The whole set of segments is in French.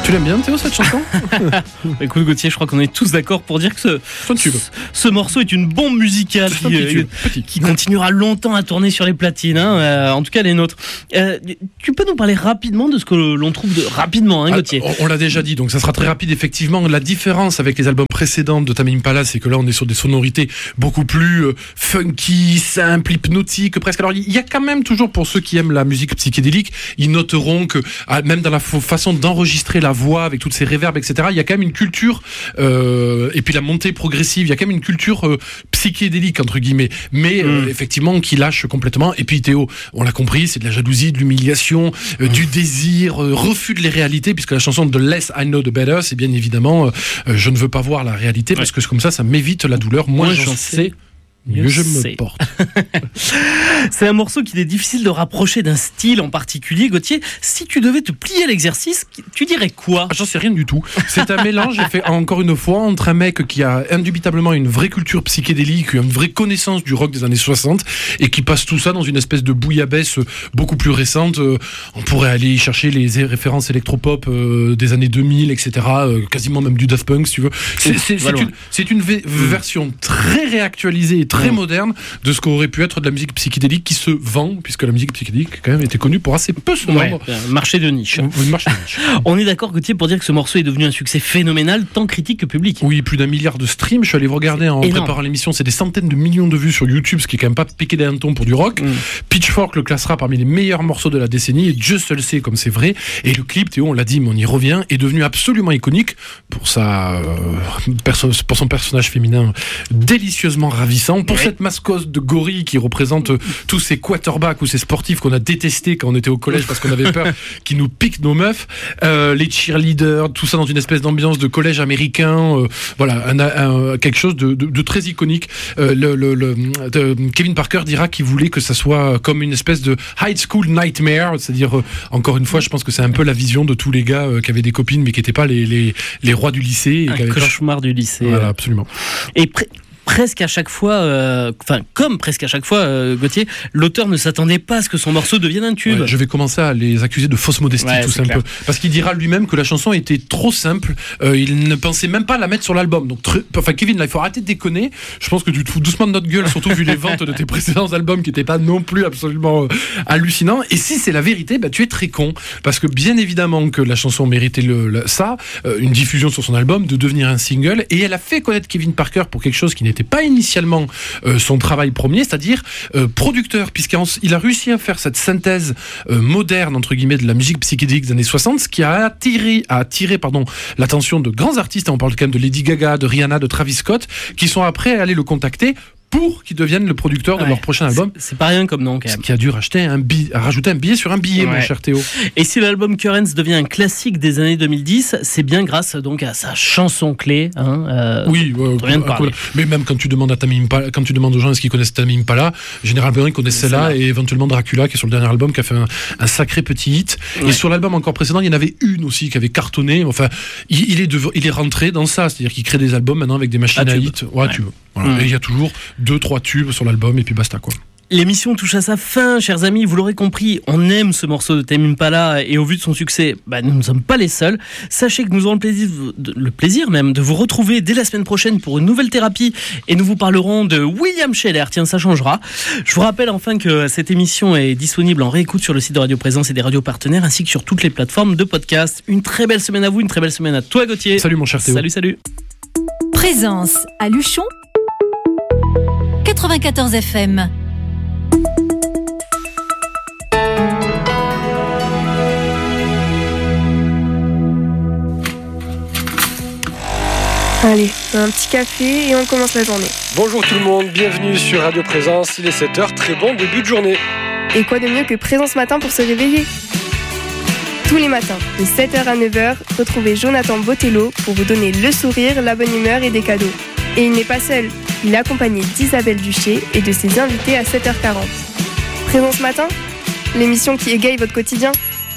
Tu l'aimes bien, Théo, cette chanson? Écoute, Gauthier, je crois qu'on est tous d'accord pour dire que ce morceau est une bombe musicale qui continuera longtemps à tourner sur les platines, en tout cas les nôtres. Tu peux nous parler rapidement de ce que l'on trouve rapidement, Gauthier? On l'a déjà dit, donc ça sera très rapide. Effectivement, la différence avec les albums précédents de Tame Impala, c'est que là, on est sur des sonorités beaucoup plus funky, simples, hypnotiques, presque. Alors, il y a quand même toujours, pour ceux qui aiment la musique psychédélique, ils noteront que même dans la façon d'enregistrer la voix avec toutes ces réverbes, etc., il y a quand même une culture, et puis la montée progressive, il y a quand même une culture psychédélique, entre guillemets, mais effectivement, qui lâche complètement. Et puis Théo, on l'a compris, c'est de la jalousie, de l'humiliation, du désir, refus de les réalités, puisque la chanson de Less I Know The Better, c'est bien évidemment je ne veux pas voir la réalité, parce que comme ça m'évite la douleur. Moi, j'en sais, mieux je me porte. C'est un morceau qu'il est difficile de rapprocher d'un style en particulier. Gauthier, si tu devais te plier à l'exercice, tu dirais quoi? J'en sais rien du tout. C'est un mélange, j'ai fait encore une fois, entre un mec qui a indubitablement une vraie culture psychédélique, une vraie connaissance du rock des années 60, et qui passe tout ça dans une espèce de bouillabaisse beaucoup plus récente. On pourrait aller chercher les références électropop des années 2000, etc., quasiment même du Daft Punk, si tu veux. C'est une version très réactualisée et très moderne de ce qu'aurait pu être de la musique psychédélique qui se vend, puisque la musique psychédélique quand même était connue pour assez peu se vendre. Marché de niche. On est d'accord, Gauthier, pour dire que ce morceau est devenu un succès phénoménal, tant critique que public. Oui, plus d'1 milliard de streams. Je suis allé regarder en préparant l'émission, c'est des centaines de millions de vues sur YouTube, ce qui est quand même pas piqué d'un ton pour du rock. Pitchfork le classera parmi les meilleurs morceaux de la décennie, et Dieu seul sait comme c'est vrai. Et le clip, Théo, on l'a dit, mais on y revient, est devenu absolument iconique pour pour son personnage féminin délicieusement ravissant, pour cette mascotte de gorille qui représente tous ces quarterbacks ou ces sportifs qu'on a détestés quand on était au collège parce qu'on avait peur qu'ils nous piquent nos meufs, les cheerleaders, tout ça dans une espèce d'ambiance de collège américain, quelque chose de très iconique. Kevin Parker dira qu'il voulait que ça soit comme une espèce de high school nightmare, c'est-à-dire encore une fois, je pense que c'est un peu la vision de tous les gars qui avaient des copines mais qui n'étaient pas les rois du lycée. Un cauchemar du lycée. Voilà, absolument. Et presque à chaque fois, Gauthier, l'auteur ne s'attendait pas à ce que son morceau devienne un tube. Je vais commencer à les accuser de fausse modestie, tout simple. Parce qu'il dira lui-même que la chanson était trop simple. Il ne pensait même pas la mettre sur l'album. Donc, Kevin, là, il faut arrêter de déconner. Je pense que tu te fous doucement de notre gueule, surtout vu les ventes de tes précédents albums qui n'étaient pas non plus absolument hallucinants. Et si c'est la vérité, tu es très con. Parce que bien évidemment que la chanson méritait une diffusion sur son album, de devenir un single. Et elle a fait connaître Kevin Parker pour quelque chose qui n'était pas initialement son travail premier, c'est-à-dire producteur, puisqu'il a réussi à faire cette synthèse moderne, entre guillemets, de la musique psychédélique des années 60, ce qui a attiré l'attention de grands artistes. On parle quand même de Lady Gaga, de Rihanna, de Travis Scott, qui sont après allés le contacter pour qu'ils deviennent le producteur de leur prochain album. C'est pas rien comme nom, quand même. Ce qui a dû rajouter un billet sur un billet, mon cher Théo. Et si l'album Currents devient un classique des années 2010, c'est bien grâce donc à sa chanson clé. Mais même quand tu demandes aux gens est-ce qu'ils connaissent Tame Impala, généralement ils connaissent celle-là et éventuellement Dracula qui est sur le dernier album qui a fait un sacré petit hit. Et sur l'album encore précédent, il y en avait une aussi qui avait cartonné. Enfin, il est rentré dans ça, c'est-à-dire qu'il crée des albums maintenant avec des machines à hits. Tubes. Voilà. Et il y a toujours 2-3 tubes sur l'album et puis basta quoi. L'émission touche à sa fin, chers amis, vous l'aurez compris, on aime ce morceau de Tame Impala et au vu de son succès, nous ne sommes pas les seuls. Sachez que nous aurons le plaisir même de vous retrouver dès la semaine prochaine pour une nouvelle thérapie et nous vous parlerons de William Scheller, tiens ça changera. Je vous rappelle enfin que cette émission est disponible en réécoute sur le site de Radio Présence et des radios partenaires ainsi que sur toutes les plateformes de podcast. Une très belle semaine à vous, une très belle semaine à toi Gauthier. Salut mon cher Théo. Salut. Présence à Luchon 94 FM. Allez, un petit café et on commence la journée. Bonjour tout le monde, bienvenue sur Radio Présence, il est 7h, très bon début de journée. Et quoi de mieux que Présence Matin pour se réveiller ? Tous les matins, de 7h à 9h, retrouvez Jonathan Botello pour vous donner le sourire, la bonne humeur et des cadeaux. Et il n'est pas seul, il est accompagné d'Isabelle Duché et de ses invités à 7h40. Présence Matin, l'émission qui égaye votre quotidien.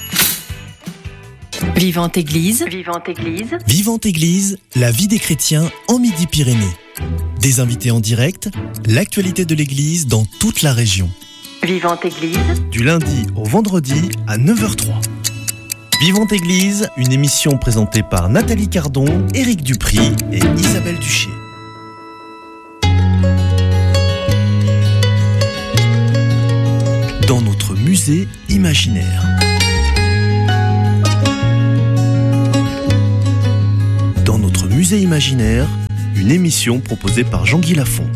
Vivante Église. Vivante Église, la vie des chrétiens en Midi-Pyrénées. Des invités en direct, l'actualité de l'Église dans toute la région. Vivante Église. Du lundi au vendredi à 9h03. Vivante Église, une émission présentée par Nathalie Cardon, Éric Dupry et Isabelle Duché. Dans notre musée imaginaire. Dans notre musée imaginaire, une émission proposée par Jean-Guy Lafont.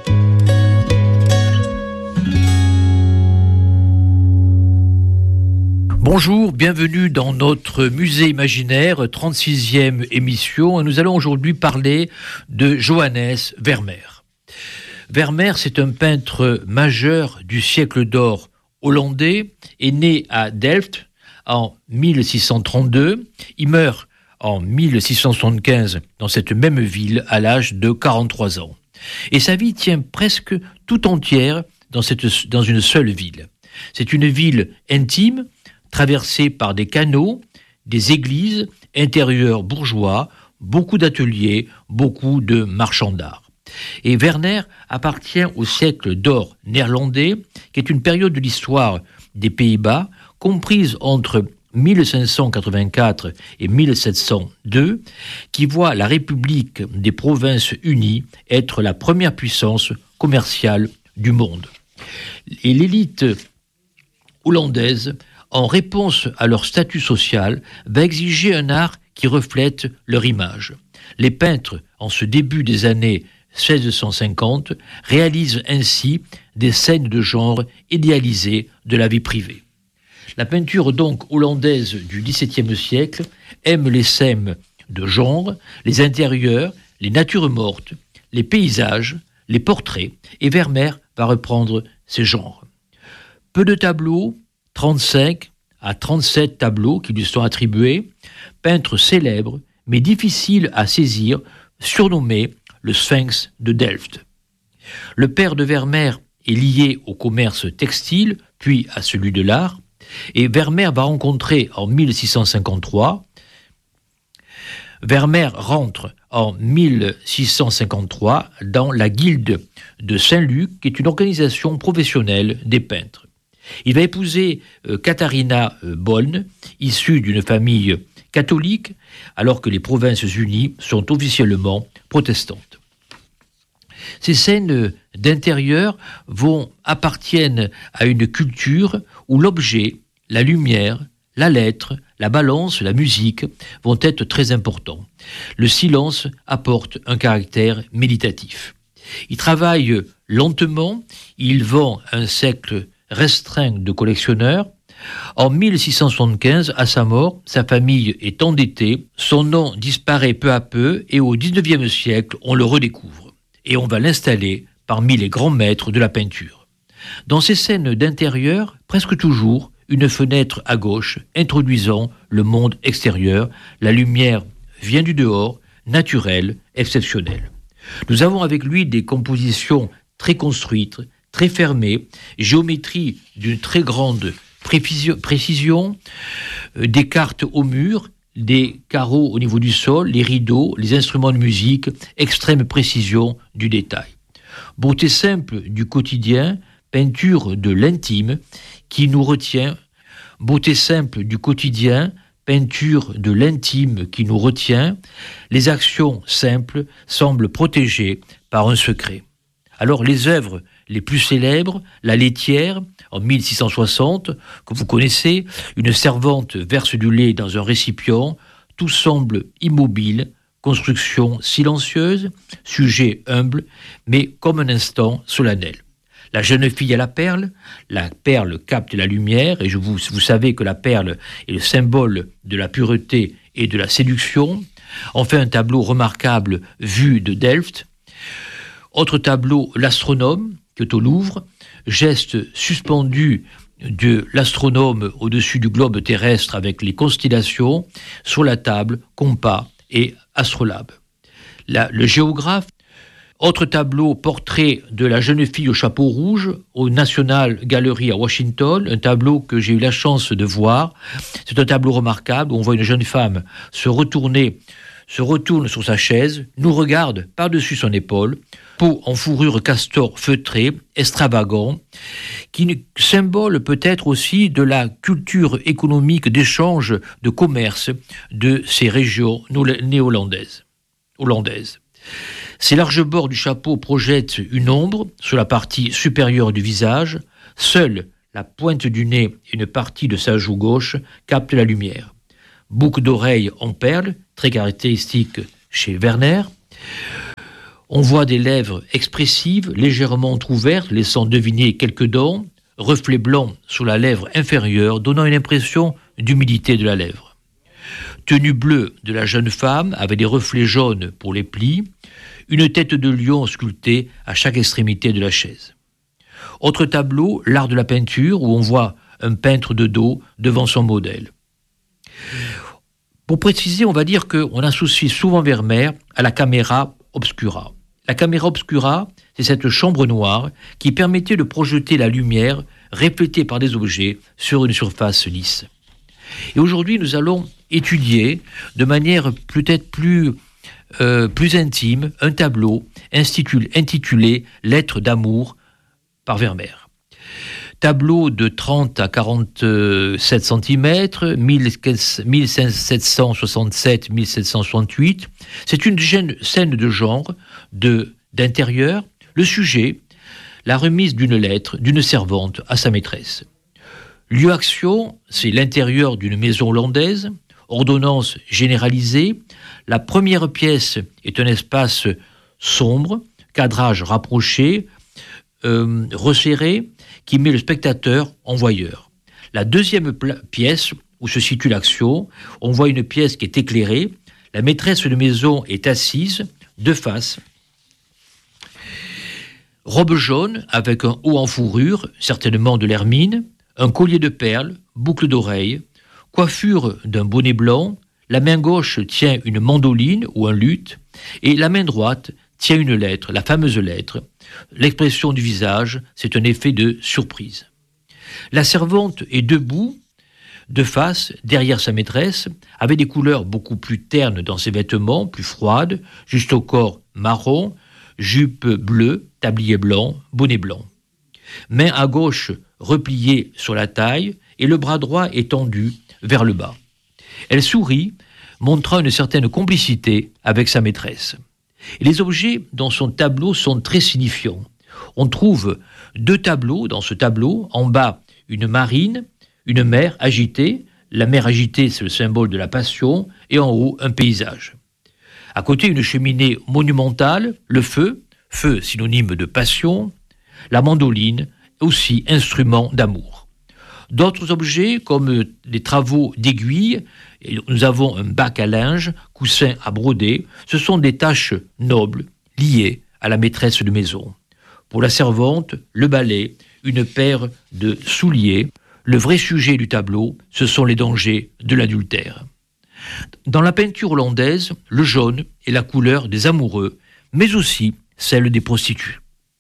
Bonjour, bienvenue dans notre musée imaginaire, 36e émission. Et nous allons aujourd'hui parler de Johannes Vermeer. Vermeer, c'est un peintre majeur du siècle d'or hollandais, est né à Delft en 1632. Il meurt en 1675 dans cette même ville à l'âge de 43 ans. Et sa vie tient presque tout entière dans une seule ville. C'est une ville intime, traversée par des canaux, des églises, intérieurs bourgeois, beaucoup d'ateliers, beaucoup de marchands d'art. Et Vermeer appartient au siècle d'or néerlandais, qui est une période de l'histoire des Pays-Bas, comprise entre 1584 et 1702, qui voit la République des Provinces-Unies être la première puissance commerciale du monde. Et l'élite hollandaise, en réponse à leur statut social, va exiger un art qui reflète leur image. Les peintres, en ce début des années 1650, réalisent ainsi des scènes de genre idéalisées de la vie privée. La peinture donc hollandaise du XVIIe siècle aime les scènes de genre, les intérieurs, les natures mortes, les paysages, les portraits, et Vermeer va reprendre ces genres. Peu de tableaux, 35 à 37 tableaux qui lui sont attribués, peintre célèbre mais difficile à saisir, surnommé le Sphinx de Delft. Le père de Vermeer est lié au commerce textile, puis à celui de l'art, et Vermeer va rencontrer en 1653. Vermeer rentre en 1653 dans la Guilde de Saint-Luc, qui est une organisation professionnelle des peintres. Il va épouser Katharina Bolln, issue d'une famille catholique, alors que les Provinces-Unies sont officiellement protestantes. Ces scènes d'intérieur appartiennent à une culture où l'objet, la lumière, la lettre, la balance, la musique vont être très importants. Le silence apporte un caractère méditatif. Il travaille lentement, il vend un cercle restreint de collectionneurs. En 1675, à sa mort, sa famille est endettée, son nom disparaît peu à peu et au XIXe siècle, on le redécouvre. Et on va l'installer parmi les grands maîtres de la peinture. Dans ces scènes d'intérieur, presque toujours, une fenêtre à gauche introduisant le monde extérieur. La lumière vient du dehors, naturelle, exceptionnelle. Nous avons avec lui des compositions très construites, très fermées, géométrie d'une très grande précision, des cartes au mur, des carreaux au niveau du sol, les rideaux, les instruments de musique, extrême précision du détail. Beauté simple du quotidien, peinture de l'intime qui nous retient. Beauté simple du quotidien, peinture de l'intime qui nous retient. Les actions simples semblent protégées par un secret. Alors les œuvres les plus célèbres, La laitière, en 1660, que vous connaissez, une servante verse du lait dans un récipient, tout semble immobile, construction silencieuse, sujet humble, mais comme un instant solennel. La jeune fille à la perle capte la lumière, et vous savez que la perle est le symbole de la pureté et de la séduction. Enfin, un tableau remarquable, Vue de Delft. Autre tableau, L'astronome, qui est au Louvre, geste suspendu de l'astronome au-dessus du globe terrestre avec les constellations, sur la table, compas et astrolabe. Le géographe. Autre tableau, portrait de la jeune fille au chapeau rouge, au National Gallery à Washington, un tableau que j'ai eu la chance de voir. C'est un tableau remarquable où on voit une jeune femme se retourner se retourne sur sa chaise, nous regarde par-dessus son épaule, peau en fourrure castor feutrée, extravagant, qui symbole peut-être aussi de la culture économique d'échange, de commerce de ces régions néo-hollandaises. Ces larges bords du chapeau projettent une ombre sur la partie supérieure du visage. Seule la pointe du nez et une partie de sa joue gauche captent la lumière. Boucle d'oreilles en perles, très caractéristique chez Werner. On voit des lèvres expressives, légèrement entrouvertes, laissant deviner quelques dents. Reflet blanc sur la lèvre inférieure, donnant une impression d'humidité de la lèvre. Tenue bleue de la jeune femme, avec des reflets jaunes pour les plis. Une tête de lion sculptée à chaque extrémité de la chaise. Autre tableau, l'art de la peinture, où on voit un peintre de dos devant son modèle. Pour préciser, on va dire qu'on associe souvent Vermeer à la caméra obscura. La caméra obscura, c'est cette chambre noire qui permettait de projeter la lumière reflétée par des objets sur une surface lisse. Et aujourd'hui, nous allons étudier de manière peut-être plus intime un tableau intitulé « Lettres d'amour » par Vermeer. Tableau de 30 à 47 cm, 1767-1768. C'est une scène de genre, d'intérieur. Le sujet, la remise d'une lettre d'une servante à sa maîtresse. Lieu-action, c'est l'intérieur d'une maison hollandaise. Ordonnance généralisée. La première pièce est un espace sombre, cadrage rapproché, resserré, qui met le spectateur en voyeur. La deuxième pièce, où se situe l'action, on voit une pièce qui est éclairée. La maîtresse de maison est assise, de face. Robe jaune, avec un haut en fourrure, certainement de l'hermine, un collier de perles, boucle d'oreilles, coiffure d'un bonnet blanc. La main gauche tient une mandoline ou un luth, et la main droite tient une lettre, la fameuse lettre. L'expression du visage, c'est un effet de surprise. La servante est debout, de face, derrière sa maîtresse, avec des couleurs beaucoup plus ternes dans ses vêtements, plus froides, juste au corps marron, jupe bleue, tablier blanc, bonnet blanc. Main à gauche repliée sur la taille et le bras droit étendu vers le bas. Elle sourit, montrant une certaine complicité avec sa maîtresse. Et les objets dans son tableau sont très signifiants. On trouve deux tableaux dans ce tableau. En bas, une marine, une mer agitée. La mer agitée, c'est le symbole de la passion. Et en haut, un paysage. À côté, une cheminée monumentale, le feu synonyme de passion. La mandoline, aussi instrument d'amour. D'autres objets, comme des travaux d'aiguille, nous avons un bac à linge, coussin à broder, ce sont des tâches nobles, liées à la maîtresse de maison. Pour la servante, le balai, une paire de souliers. Le vrai sujet du tableau, ce sont les dangers de l'adultère. Dans la peinture hollandaise, le jaune est la couleur des amoureux, mais aussi celle des prostituées.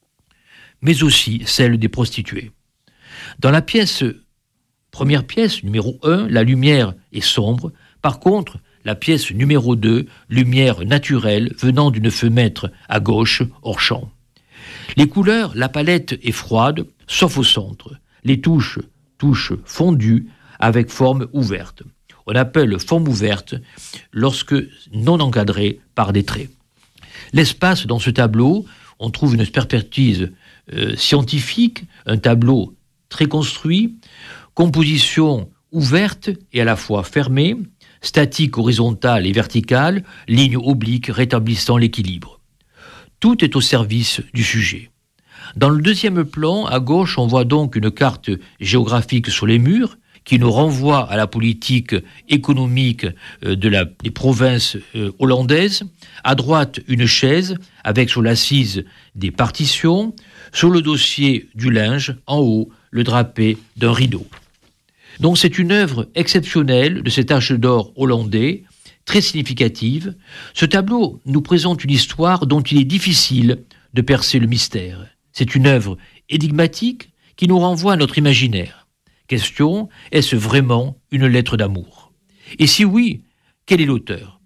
Dans la première pièce, numéro 1, la lumière est sombre. Par contre, la pièce numéro 2, lumière naturelle venant d'une fenêtre à gauche, hors champ. Les couleurs, la palette est froide, sauf au centre. Les touches fondues avec forme ouverte. On appelle forme ouverte lorsque non encadrée par des traits. L'espace dans ce tableau, on trouve une expertise scientifique, un tableau très construit, composition ouverte et à la fois fermée, statique horizontale et verticale, ligne oblique rétablissant l'équilibre. Tout est au service du sujet. Dans le deuxième plan, à gauche, on voit donc une carte géographique sur les murs qui nous renvoie à la politique économique des provinces hollandaises. À droite, une chaise avec sur l'assise des partitions. Sur le dossier du linge, en haut, le drapé d'un rideau. Donc c'est une œuvre exceptionnelle de cet âge d'or hollandais, très significative. Ce tableau nous présente une histoire dont il est difficile de percer le mystère. C'est une œuvre énigmatique qui nous renvoie à notre imaginaire. Question, est-ce vraiment une lettre d'amour? Et si oui, quel est l'auteur?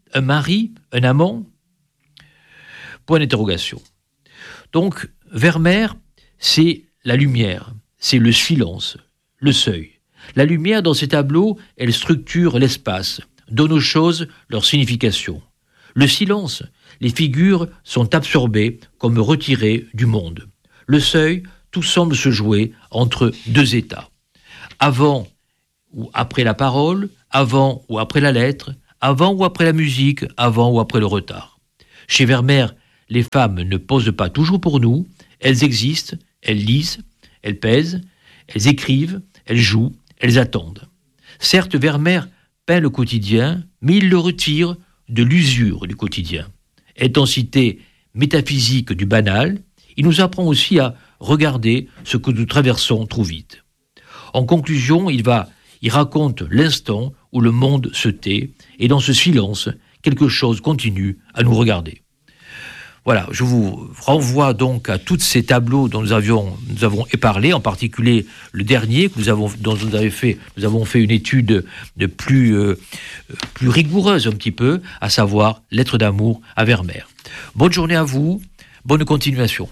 Un mari, un amant? Point d'interrogation. Donc, Vermeer, c'est la lumière, c'est le silence, le seuil. La lumière, dans ces tableaux, elle structure l'espace, donne aux choses leur signification. Le silence, les figures sont absorbées comme retirées du monde. Le seuil, tout semble se jouer entre deux états. Avant ou après la parole, avant ou après la lettre, avant ou après la musique, avant ou après le retard. Chez Vermeer, les femmes ne posent pas toujours pour nous, elles existent, elles lisent, elles pèsent, elles écrivent, elles jouent, elles attendent. Certes, Vermeer peint le quotidien, mais il le retire de l'usure du quotidien. Intensité métaphysique du banal, il nous apprend aussi à regarder ce que nous traversons trop vite. En conclusion, il raconte l'instant où le monde se tait, et dans ce silence, quelque chose continue à nous regarder. Voilà, je vous renvoie donc à tous ces tableaux dont nous avons parlé, en particulier le dernier dont nous avons fait une étude de plus rigoureuse un petit peu, à savoir Lettres d'amour à Vermeer. Bonne journée à vous, bonne continuation.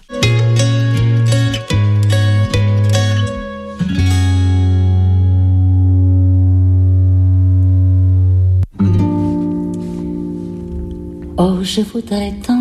Oh, je voudrais tant